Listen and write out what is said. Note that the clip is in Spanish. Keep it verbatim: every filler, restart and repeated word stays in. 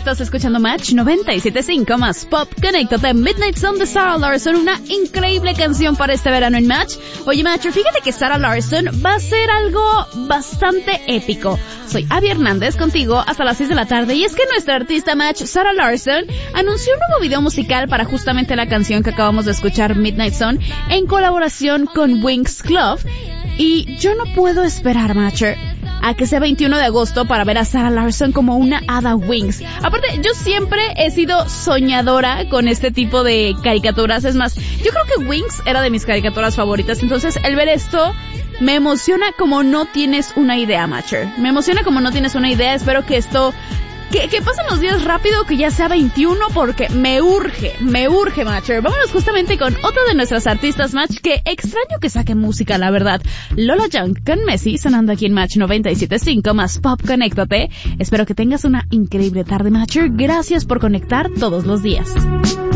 Estás escuchando Match noventa y siete punto cinco más Pop. Conéctate. Midnight Sun de Sarah Larsson, una increíble canción para este verano en Match. Oye, Matcher, fíjate que Sarah Larsson va a hacer algo bastante épico. Soy Abby Hernández contigo hasta las seis de la tarde, y es que nuestra artista Match, Sarah Larsson, anunció un nuevo video musical para justamente la canción que acabamos de escuchar, Midnight Sun, en colaboración con Winx Club. Y yo no puedo esperar, Matcher, a que sea veintiuno de agosto para ver a Sarah Larsson como una hada Winx. Aparte, yo siempre he sido soñadora con este tipo de caricaturas. Es más, yo creo que Winx era de mis caricaturas favoritas. Entonces, el ver esto me emociona como no tienes una idea, Matcher. Me emociona como no tienes una idea. Espero que esto... Que, que pasen los días rápido, que ya sea veintiuno, porque me urge, me urge, Matcher. Vámonos justamente con otra de nuestras artistas, Match, que extraño que saque música, la verdad. Lola Young con Messi, sonando aquí en Match noventa y siete punto cinco más Pop. Conéctate. Espero que tengas una increíble tarde, Matcher. Gracias por conectar todos los días.